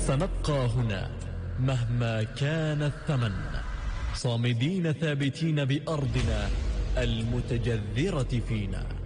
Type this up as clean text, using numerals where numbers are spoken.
سنبقى هنا مهما كان الثمن، صامدين ثابتين بأرضنا المتجذرة فينا.